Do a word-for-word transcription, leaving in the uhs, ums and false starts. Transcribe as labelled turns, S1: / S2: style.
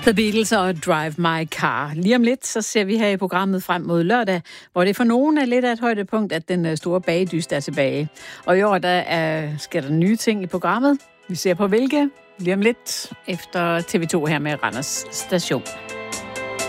S1: The Beatles og Drive My Car. Lige om lidt, så ser vi her i programmet frem mod lørdag, hvor det for nogen er lidt af et højdepunkt, at den store bagedyst er tilbage. Og i år, der er, sker der nye ting i programmet. Vi ser på hvilke lige om lidt efter T V to her med Randers Station.